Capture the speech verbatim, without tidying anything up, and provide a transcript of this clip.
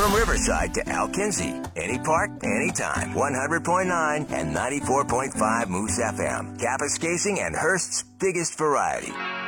From Riverside to Alkinsey, any part, anytime. one hundred point nine and ninety-four point five Moose F M. Kapuskasing and Hearst's biggest variety.